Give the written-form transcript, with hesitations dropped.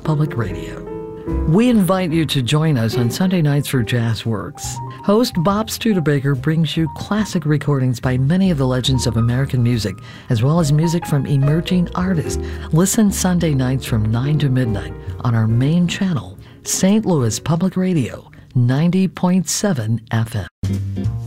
Public Radio. We invite you to join us on Sunday nights for Jazz Works. Host Bob Studebaker brings you classic recordings by many of the legends of American music, as well as music from emerging artists. Listen Sunday nights from 9 to midnight on our main channel, St. Louis Public Radio, 90.7 FM.